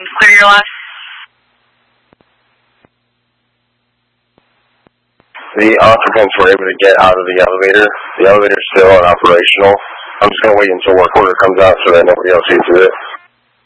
Clear your left. The occupants were able to get out of the elevator. The elevator's still unoperational. I'm just going to wait until work order comes out so that nobody else uses it.